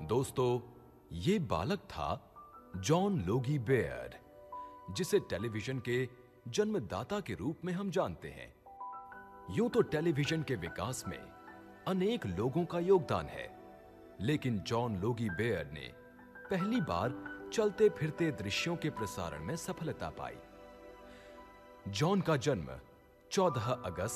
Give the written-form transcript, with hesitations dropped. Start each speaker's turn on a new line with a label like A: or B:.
A: दोस्तों, ये बालक था जॉन लोगी बेयर, जिसे टेलीविजन के जन्मदाता के रूप में हम जानते हैं। यूं तो टेलीविजन के विकास में अनेक लोगों का योगदान है, लेकिन जॉन लोगी बेयर ने पहली बार चलते फिरते दृश्यों के प्रसारण में सफलता पाई। जॉन का जन्म 14 अगस्त